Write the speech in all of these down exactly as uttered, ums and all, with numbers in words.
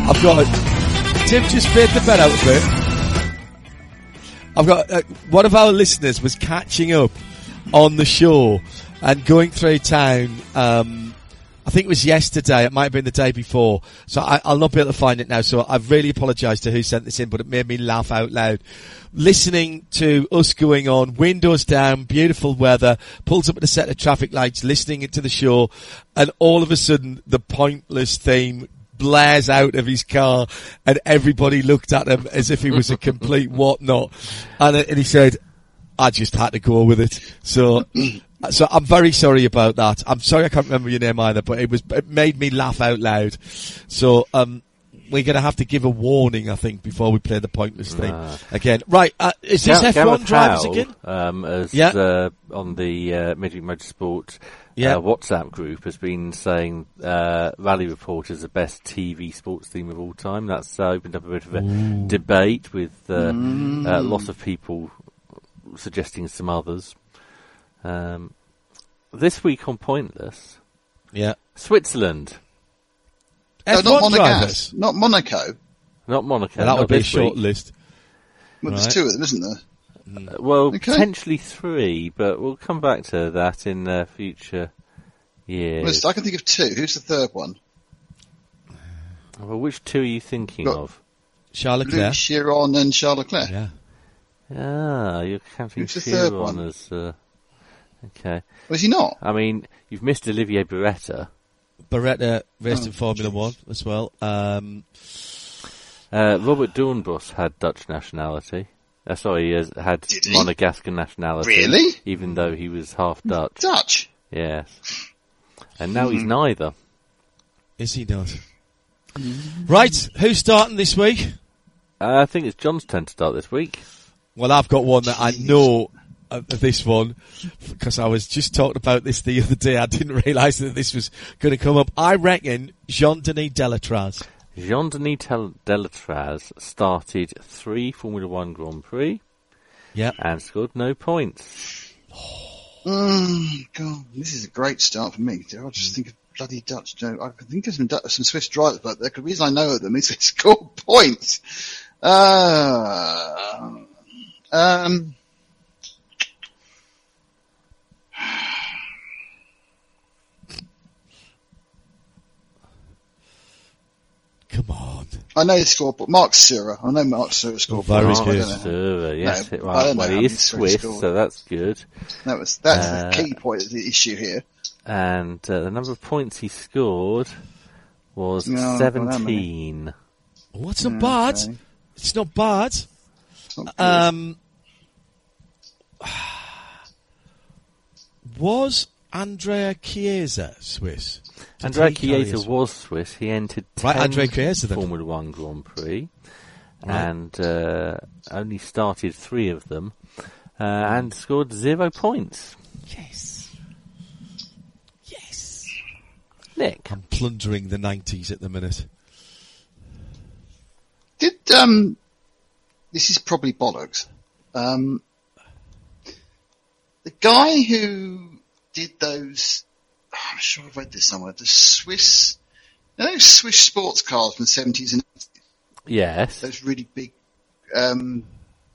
I've got a, Tim just made the bed out of it. I've got uh, one of our listeners was catching up on the show and going through town. Um, I think it was yesterday. It might have been the day before. So I, I'll not be able to find it now. So I really apologise to who sent this in, but it made me laugh out loud. Listening to us going on, windows down, beautiful weather, pulls up at a set of traffic lights, listening to the show, and all of a sudden the Pointless theme blares out of his car, and everybody looked at him as if he was a complete whatnot. And, and he said, I just had to go with it. So, so I'm very sorry about that. I'm sorry I can't remember your name either, but it was, it made me laugh out loud. So, um, we're going to have to give a warning, I think, before we play the Pointless thing uh, again. Right, uh, is this F one drivers Howell, again? Um, as, yeah. uh, on the, uh, Midweek Motorsport, yeah. uh, WhatsApp group has been saying, uh, Rally Report is the best T V sports theme of all time. That's uh, opened up a bit of a Ooh. debate with, uh, mm. uh, lots of people suggesting some others. Um, this week on Pointless. Yeah. Switzerland. No, not Monaco. Not Monaco. Not Monaco. Well, that would be a short week. list. Well, there's right. two of them, isn't there? Uh, well, okay. potentially three, but we'll come back to that in uh, future years. Well, I can think of two. Who's the third one? Well, which two are you thinking Look, of? Charles Leclerc. Luke Chiron and Charles Leclerc. Yeah. Ah, you're counting Who's the third Chiron one? as... Uh, okay. Was he not? I mean, you've missed Olivier Beretta. Beretta raced oh, in Formula geez. One as well. Um, uh, Robert Doornbos had Dutch nationality. Uh, sorry, he has, had Did he? Monegascan nationality. Really? Even though he was half Dutch. Dutch? Yes. And now Hmm. he's neither. is he not? Right, who's starting this week? Uh, I think it's John's turn to start this week. Well, I've got one that I know of this one because I was just talking about this the other day. I didn't realise that this was going to come up. I reckon Jean-Denis Delatraz. Jean-Denis Tel- Delatraz started three Formula One Grand Prix. Yeah. And scored no points. Oh, God, this is a great start for me. I just think of bloody Dutch. You know, I can think of some, Dutch, some Swiss drivers, but the reason I know of them is they score points. Uh, um, Come on. I know he scored, but Mark Sura. I know Mark Sura scored. Oh, very points, good. I don't know. Sura, yes, No, it, I right. don't know Well, how he many is Sura he Swiss, scored. so that's good. That was that's Uh, the key point of the issue here. And uh, the number of points he scored was No, not seventeen. Oh, that's not Yeah, bad. okay. It's not bad. It's not good. Um, was Andrea Chiesa Swiss? Did Andrea he carry Chiesa us? was Swiss. He entered Right, ten Andrea Chiesa then. Formula One Grand Prix, Right. and uh, only started three of them, uh, and scored zero points. Yes. Yes. Nick, I'm plundering the nineties at the minute. Did um, this is probably bollocks. Um, the guy who did those, oh, I'm sure I've read this somewhere. The Swiss, you know, those Swiss sports cars from the seventies and eighties, yes, those really big. Um,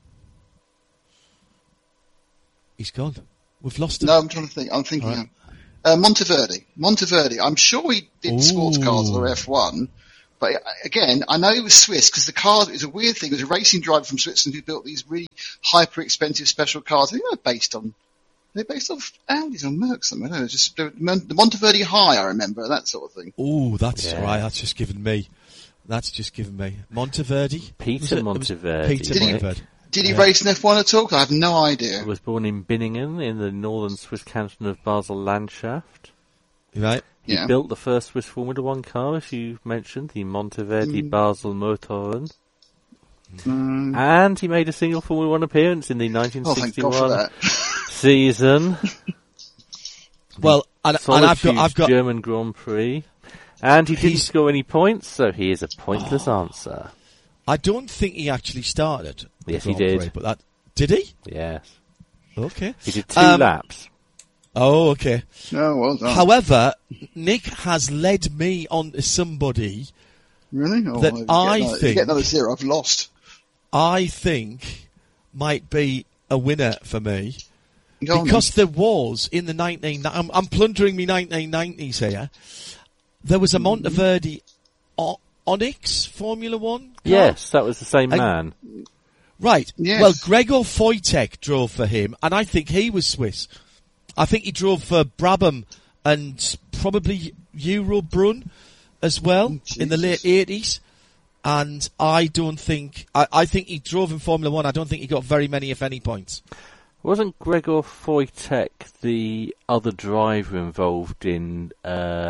He's gone. We've lost him. no, I'm trying to think. I'm thinking. All right. Uh, Monteverdi. Monteverdi. I'm sure he did Ooh. sports cars for F one. But uh, again, I know he was Swiss because the car is a weird thing. It was a racing driver from Switzerland who built these really hyper expensive special cars. I think they're based on, they're based off Audis or Mercs. I don't know. Just the Monteverdi High, I remember, that sort of thing. Oh, that's Yeah. right. That's just given me. That's just given me. Monteverdi? Peter Was it- it was Monteverdi. Peter Did he- Monteverdi. Did he Yeah. race in F one at all? I have no idea. was born in Binningen in the northern Swiss canton of Basel-Landschaft. Right? He Yeah. built the first Swiss Formula One car, as you mentioned, the Monteverdi Mm. Basel Motoren. Mm. And he made a single Formula One appearance in the Oh, thank God for nineteen sixty-one that. season. Well, and, and I've got, I've got, German Grand Prix. And he didn't He's- score any points, so he is a pointless answer. I don't think he actually started. the Yes, he Grand did. Prix, but that, did he? Yes. Okay. He did two Um, laps. Oh, okay. No, well done. However, Nick has led me on to somebody Really? Oh, that well, I get another, think get another zero. I've lost. I think might be a winner for me. Go Because there was, in the nineteen... I'm, I'm plundering me nineteen nineties here. There was a Monteverde o- Onyx Formula One car. Yes, that was the same And- man. Right. Yes. Well, Gregor Wojtek drove for him, and I think he was Swiss. I think he drove for Brabham and probably Eurobrunn as well Oh, in the late eighties. And I don't think... I, I think he drove in Formula One. I don't think he got very many, if any, points. Wasn't Gregor Wojtek the other driver involved in uh,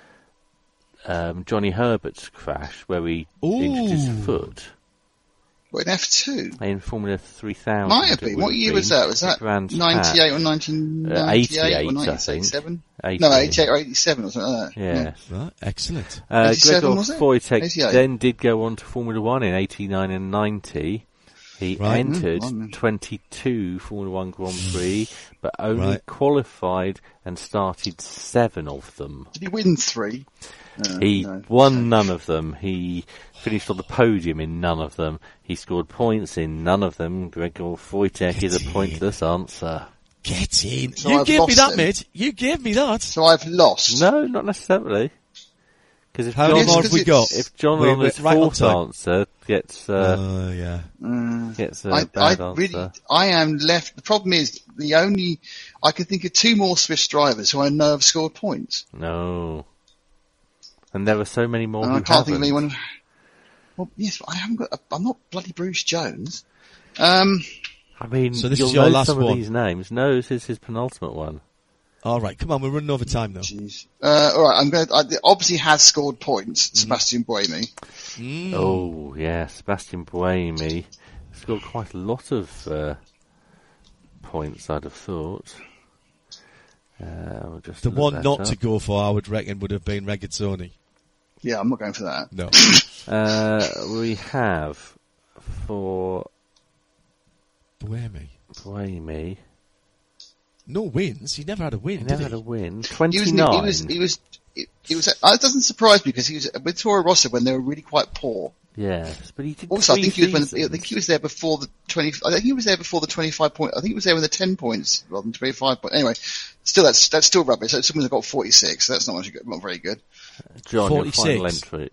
um, Johnny Herbert's crash, where he Ooh. injured his foot What, in F two? in Formula three thousand? Might have it been. would What have year been. was that? Was that Brands ninety-eight Hatch. or nineteen Uh, ninety-eight eighty-eight, or I nineteen think. eighty-seven? eighty. No, eighty-eight or eighty-seven or something like that. Yes. Right, excellent. Uh, eighty-seven, Gregor was it? Wojtek eighty-eight. then did go on to Formula One in eighty-nine and ninety. He Right. entered Mm, mm. twenty-two Formula One Grand Prix, but only Right. qualified and started seven of them. Did he win three? Uh, He no. won none of them. He finished on the podium in none of them. He scored points in none of them. Gregor Wojtek is a Get in. pointless answer. Get in. So you I've gave me lost that, him. mate. You gave me that. So I've lost. No, not necessarily. Because if How John, many more Yes, have we 'cause got? it's- if John We're- on his we're right on fourth time. answer gets uh, Oh, yeah. Mm. gets a I, bad I answer. really, I am left. The problem is the only I can think of two more Swiss drivers who I know have scored points, No. And there are so many more and who I can't think of haven't. anyone. Well, yes, but I haven't got. I'm not bloody Bruce Jones. Um, I mean, So this you'll is your know last some one. of these names. No, this is his penultimate one. All right, come on. We're running over time, though. jeez. Uh, all right, I'm going. to Obviously, has scored points. Sebastian Buemi. Mm. Oh, yeah, Sebastian Buemi scored quite a lot of uh, points, I'd have thought. Uh, I'll just The look one that not up. to go for, I would reckon, would have been Regazzoni. Yeah, I'm not going for that. No. Uh, we have for Buemi. Buemi. No wins. He never had a win, He did never he? had a win. He was. twenty-nine. He was. He was. It, it was. It doesn't surprise me because he was with Toro Rosso when they were really quite poor. Yes, but he did Also, I three think he was. When, I seasons. think he was there before the twenty. I think he was there before the twenty-five point. I think he was there with the ten points rather than twenty-five points. Anyway, still that's that's still rubbish. So someone's got forty-six. So that's not much good, not very good. John, your final forty-six. entry.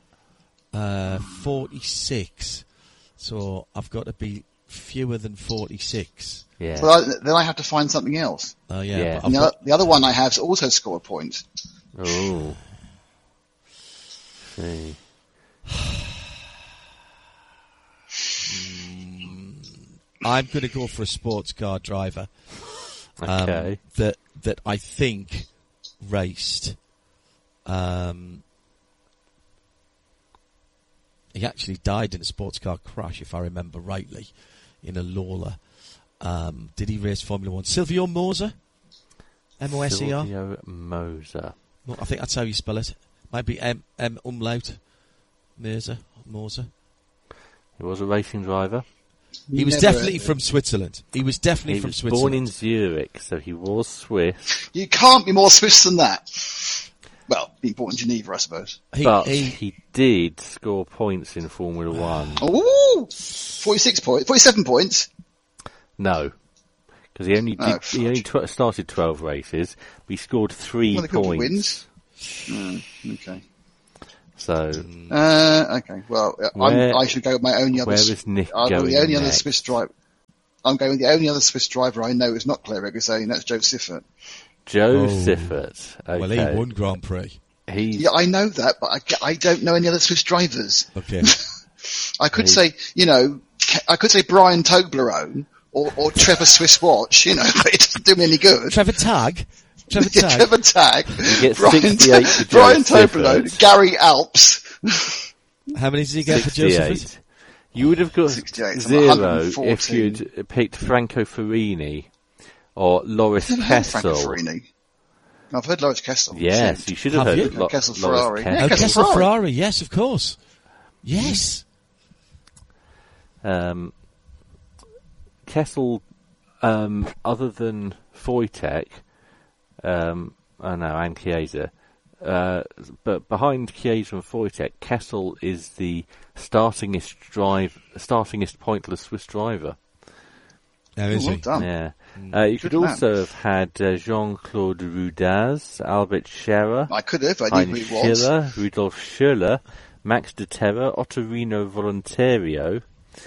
Uh, forty-six. So I've got to be fewer than forty-six. Yeah. So I, then I have to find something else. Oh, yeah. Yeah. But And I've the, got, other, the other one I have also scored points. Oh. See. I'm going to go for a sports car driver. um, Okay. That that I think raced. Um, he actually died in a sports car crash, if I remember rightly, in a Lola. Um, did he race Formula One? Silvio Moser, M O S E R. Silvio Moser. No, I think that's how you spell it. Might be M M umlaut. Moser, Moser. He was a racing driver. He was Never- definitely from Switzerland. He was definitely He from was Switzerland. born in Zurich, so he was Swiss. You can't be more Swiss than that. Well, being born in Geneva, I suppose. he, but he, he did score points in Formula One. Ooh, forty-six points, forty-seven points. No, because he only did, Oh, he only tw- started twelve races, but he scored three Well, they could be points. wins. Mm, okay. So Uh, okay. Well, uh, Where- I'm, I should go with my only other. where s- is Nick uh, going The only other next? Swiss driver. I'm going with the only other Swiss driver I know is not Claire Regazzoni, and that's Joe Siffert. Joe Oh. Siffert. Okay. well, he won Grand Prix. He's Yeah, I know that, but I, ca- I don't know any other Swiss drivers. Okay. I could He- say, you know, Ke- I could say Brian Toblerone or, or Trevor Swiss Watch, you know, but it doesn't do me any good. Trevor Tag. Trevor Yeah, Tag. Trevor Tag, gets Brian, sixty-eight for Joe Brian Toblerone, Siffert. Gary Alps. How many did he get for Joseph? sixty-eight. You would have got sixty-eight, so zero one hundred fourteen. if you'd picked Franco Ferrini or Loris Never heard of Franco Kessel. Ferrini. I've heard Loris Kessel. Yes, you should have, Have heard you? Lo- Kessel Loris Ferrari. Kessel. Yeah, Oh, Kessel Kessel Ferrari. Ferrari. Yes, of course. Yes. Um, Kessel, um, other than Wojtek, um, oh no, and Chiesa, uh, but behind Chiesa and Wojtek, Kessel is the startingest drive, startingest pointless Swiss driver. How is well he? done. Yeah. Uh, you Good could man. also have had uh, Jean-Claude Rudaz, Albert Scherer, I could have. I knew Heinz who he was. Schiller, Rudolf Schürrle, Max de Terra, Ottorino Volontario,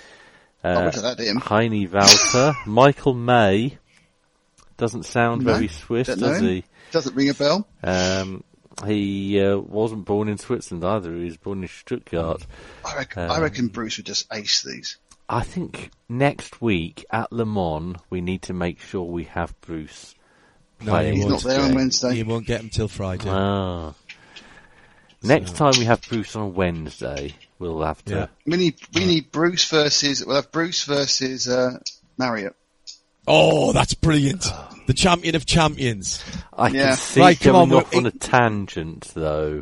I uh, wish I had him. Heine Walter, Michael May. Doesn't sound No, very Swiss, don't know does him. he? Doesn't ring a bell. Um, he uh, wasn't born in Switzerland either. He was born in Stuttgart. I reckon, Um, I reckon Bruce would just ace these. I think next week at Le Mans we need to make sure we have Bruce No, playing. he He's won't. not there on today. Wednesday. You won't get him till Friday. Ah. Next time we have Bruce on Wednesday, we'll have to. Yeah. We need we need Bruce versus we'll have Bruce versus uh, Marriott. Oh, that's brilliant. The champion of champions. I Yeah. can see Right, come going on, off we're- on a tangent though.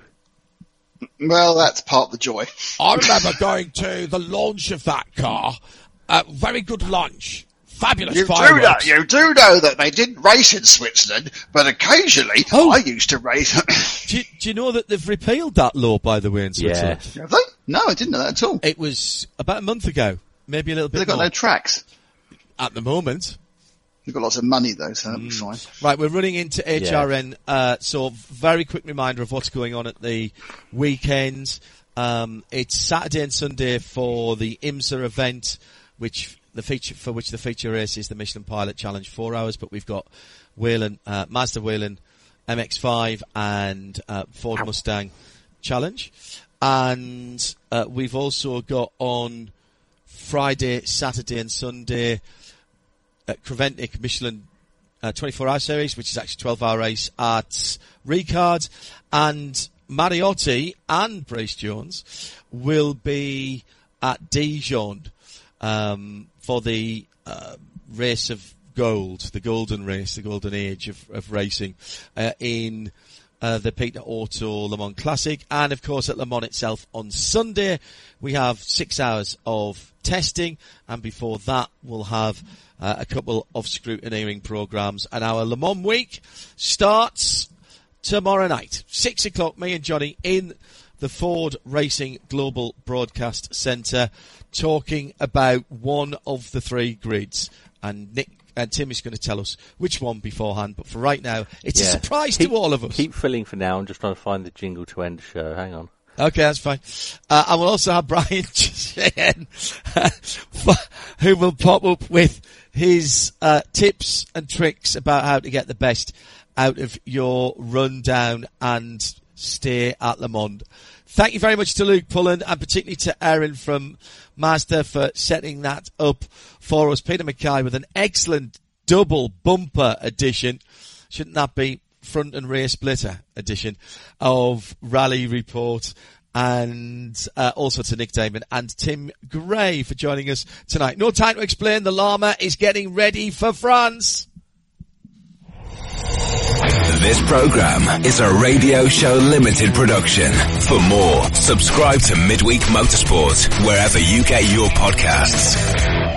Well, that's part of the joy. I remember going to the launch of that car. Uh, very good lunch. Fabulous You do know, fireworks. you do know that they didn't race in Switzerland, but occasionally Oh. I used to race. do, you, do you know that they've repealed that law, by the way, in Switzerland? Yes. Have they? No, I didn't know that at all. It was about a month ago. Maybe a little bit They've got more. no tracks. At the moment. They've got lots of money though, so that'll be Mm. fine. Right, we're running into H R N, uh, so very quick reminder of what's going on at the weekend. Um, it's Saturday and Sunday for the IMSA event, which the feature, for which the feature race is the Michelin Pilot Challenge four hours, but we've got Whelen, uh, Mazda Whelen M X five and, uh, Ford Mustang Challenge. And, uh, we've also got on Friday, Saturday and Sunday, uh, Creventic Michelin uh, twenty-four hour series, which is actually a twelve hour race at Ricard, and Mariotti and Brace Jones will be at Dijon um, for the uh, race of gold, the golden race, the golden age of, of racing uh, in uh, the Peter Auto Le Mans Classic. And of course at Le Mans itself on Sunday we have six hours of testing, and before that we'll have uh, a couple of scrutineering programs. And our Le Mans week starts tomorrow night, six o'clock, me and Johnny in the Ford Racing Global Broadcast Centre, talking about one of the three grids. And Nick and Tim is going to tell us which one beforehand, but for right now, it's Yeah. a surprise Keep- to all of us. Keep filling for now. I'm just trying to find the jingle to end the show. Hang on. Okay, that's fine. Uh, and we'll also have Brian Cheyenne, who will pop up with his uh, tips and tricks about how to get the best out of your rundown and stay at Le Mans. Thank you very much to Luke Pullen and particularly to Aaron from Mazda for setting that up for us. Peter Mackay with an excellent double bumper edition. Shouldn't that be front and rear splitter edition of Rally Report? And uh, also to Nick Damon and Tim Gray for joining us tonight. No time to explain. The llama is getting ready for France. This program is a Radio Show Limited production. For more, subscribe to Midweek Motorsport wherever you get your podcasts.